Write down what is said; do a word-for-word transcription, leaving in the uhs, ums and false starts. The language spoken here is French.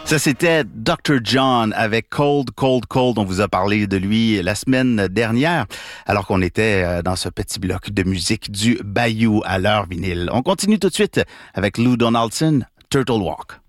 Ça, c'était docteur John avec Cold, Cold, Cold. On vous a parlé de lui la semaine dernière, alors qu'on était dans ce petit bloc de musique du Bayou à l'heure vinyle. On continue tout de suite avec Lou Donaldson, Turtle Walk.